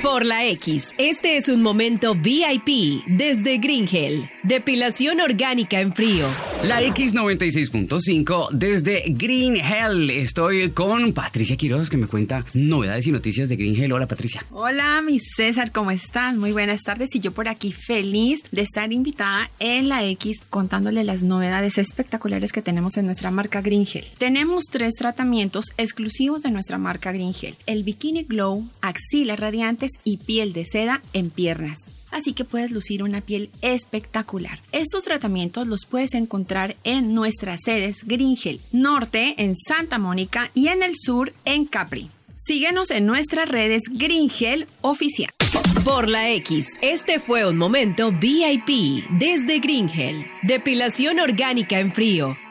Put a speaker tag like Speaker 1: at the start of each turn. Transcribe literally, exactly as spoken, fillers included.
Speaker 1: Por la X, este es un momento V I P desde Green Hell. Depilación orgánica en frío.
Speaker 2: La X noventa y seis punto cinco desde Green Hell. Estoy con Patricia Quiroz, que me cuenta novedades y noticias de Green Hell. Hola, Patricia.
Speaker 3: Hola, mi César, ¿cómo están? Muy buenas tardes. Y yo por aquí feliz de estar invitada en la X contándole las novedades espectaculares que tenemos en nuestra marca Green Hell. Tenemos tres tratamientos exclusivos de nuestra marca Green Hell: el Bikini Glow, axilas radiantes y piel de seda en piernas. Así que puedes lucir una piel espectacular. Estos tratamientos los puedes encontrar en nuestras sedes Green Hell Norte en Santa Mónica y en el sur en Capri. Síguenos en nuestras redes Green Hell Oficial.
Speaker 1: Por la X, este fue un momento V I P desde Green Hell. Depilación orgánica en frío.